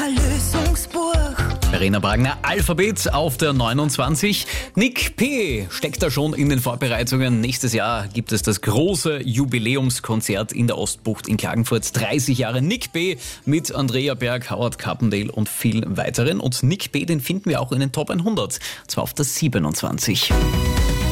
Erlösungsbuch. Verena Bragner, Alphabet auf der 29. Nick P. steckt da schon in den Vorbereitungen. Nächstes Jahr gibt es das große Jubiläumskonzert in der Ostbucht in Klagenfurt. 30 Jahre Nick P. mit Andrea Berg, Howard Carpendale und vielen weiteren. Und Nick P., den finden wir auch in den Top 100. Zwar auf der 27.